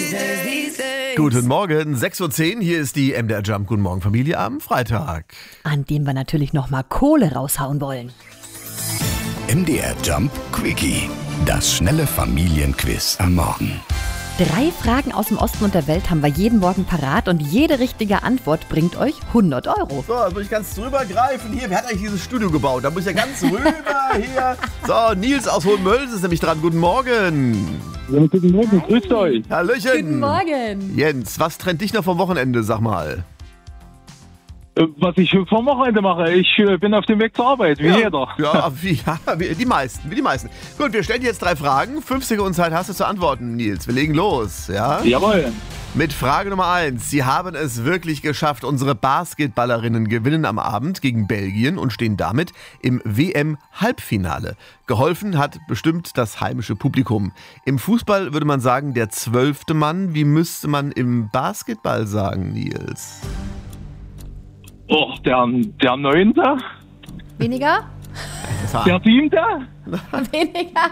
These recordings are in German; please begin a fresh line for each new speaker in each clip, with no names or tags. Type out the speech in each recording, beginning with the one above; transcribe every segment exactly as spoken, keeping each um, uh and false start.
Guten Morgen, sechs Uhr zehn, hier ist die M D R Jump. Guten Morgen, Familie, am Freitag.
An dem wir natürlich nochmal Kohle raushauen wollen.
M D R Jump Quickie, das schnelle Familienquiz am Morgen.
Drei Fragen aus dem Osten und der Welt haben wir jeden Morgen parat und jede richtige Antwort bringt euch hundert Euro.
So, da muss ich ganz drüber greifen. Hier, wer hat eigentlich dieses Studio gebaut? Da muss ich ja ganz rüber hier. So, Nils aus Hohenmölz ist nämlich dran. Guten Morgen.
Ja, guten Morgen, grüßt euch.
Hallöchen.
Guten Morgen.
Jens, was trennt dich noch vom Wochenende, sag mal?
Was ich vom Wochenende mache, ich bin auf dem Weg zur Arbeit, wie
ja,
jeder.
Ja, wie, ja, wie die meisten, wie die meisten. Gut, wir stellen dir jetzt drei Fragen. Fünf Sekunden Zeit hast du zu antworten, Nils. Wir legen los, ja?
Jawohl.
Mit Frage Nummer eins. Sie haben es wirklich geschafft. Unsere Basketballerinnen gewinnen am Abend gegen Belgien und stehen damit im W M-Halbfinale. Geholfen hat bestimmt das heimische Publikum. Im Fußball würde man sagen, der zwölfte Mann. Wie müsste man im Basketball sagen, Nils?
Oh, der, der Neunte,
Weniger?
der Siebte.
Weniger.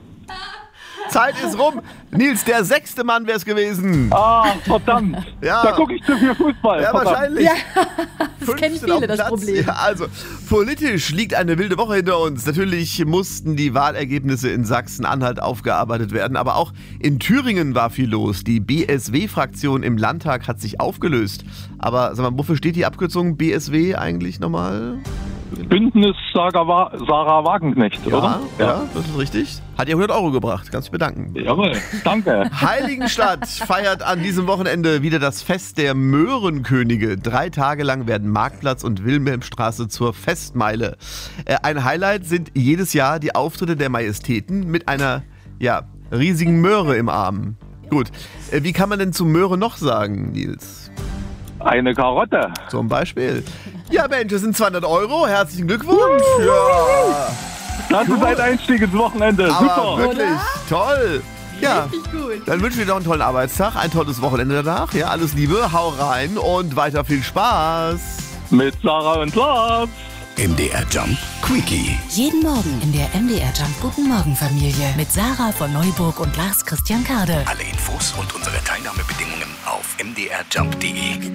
Zeit ist rum. Nils, der sechste Mann wäre es gewesen.
Ah, verdammt.
Ja.
Da gucke ich zu viel Fußball.
Ja,
verdammt.
wahrscheinlich.
Ja, das kennen
fünfzehn auf
viele,
dem
das
Platz.
Problem.
Ja, also, politisch liegt eine wilde Woche hinter uns. Natürlich mussten die Wahlergebnisse in Sachsen-Anhalt aufgearbeitet werden, aber auch in Thüringen war viel los. Die B S W-Fraktion im Landtag hat sich aufgelöst. Aber sag mal, wofür steht die Abkürzung B S W eigentlich nochmal?
Bündnis Sarah, Wa- Sarah Wagenknecht,
Ja,
oder?
ja, das ist richtig. Hat ihr hundert Euro gebracht. Kannst dich bedanken.
Jawohl, danke.
Heiligenstadt feiert an diesem Wochenende wieder das Fest der Möhrenkönige. Drei Tage lang werden Marktplatz und Wilhelmstraße zur Festmeile. Äh, ein Highlight sind jedes Jahr die Auftritte der Majestäten mit einer ja, riesigen Möhre im Arm. Gut, äh, wie kann man denn zu Möhre noch sagen, Nils?
Eine Karotte.
Zum Beispiel. Ja Mensch, das sind zweihundert Euro. Herzlichen Glückwunsch. Ja.
Das ist ein Einstieg ins Wochenende.
Aber
Super.
wirklich
Oder?
toll. Ja,
Richtig gut.
dann wünschen wir dir noch einen tollen Arbeitstag, ein tolles Wochenende danach. Ja, alles Liebe, hau rein und weiter viel Spaß.
Mit Sarah und Lars.
M D R Jump Quickie.
Jeden Morgen in der M D R Jump Guten Morgen Familie mit Sarah von Neuburg und Lars Christian Kade.
Alle Infos und unsere Teilnahmebedingungen auf m d r jump punkt d e.